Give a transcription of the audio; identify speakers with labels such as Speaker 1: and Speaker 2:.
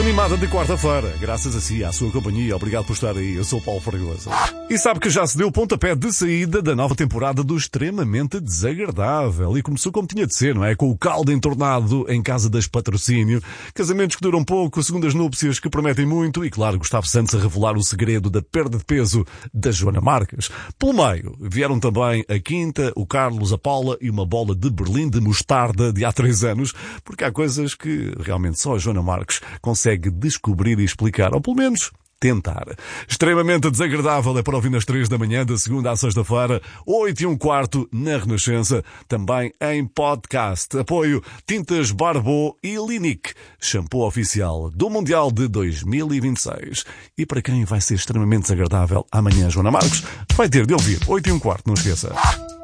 Speaker 1: animada de quarta-feira. Graças a si, à sua companhia. Obrigado por estar aí. Eu sou o Paulo Fregoso. E sabe que já se deu o pontapé de saída da nova temporada do Extremamente Desagradável. E começou como tinha de ser, não é? Com o caldo entornado em casa das Patrocínio. Casamentos que duram pouco, segundas núpcias que prometem muito. E claro, Gustavo Santos a revelar o segredo da perda de peso da Joana Marques. Pelo meio, vieram também a Quinta, o Carlos, a Paula e uma bola de Berlim de mostarda de há 3 anos. Porque há coisas que realmente só a Joana Marques consegue descobrir e explicar, ou pelo menos tentar. Extremamente Desagradável é para ouvir nas 3 da manhã, da segunda à sexta-feira, 8h15 na Renascença, também em podcast. Apoio Tintas Barbô e Linique, shampoo oficial do Mundial de 2026. E para quem vai ser extremamente desagradável amanhã, Joana Marques vai ter de ouvir 8h15, não esqueça.